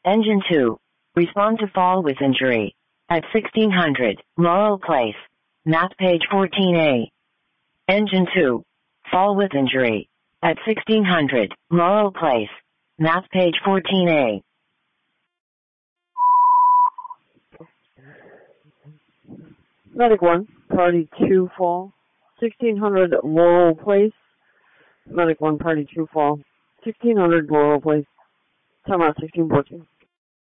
Engine 2. Respond to fall with injury. At 1600, Laurel Place. Map page 14A. Engine 2. Fall with injury. At 1600, Laurel Place. Map page 14A. Medic 1, Party 2 fall. 1600 Laurel Place. Medic 1, Party 2 fall. 1600 Laurel Place. Time out 1614.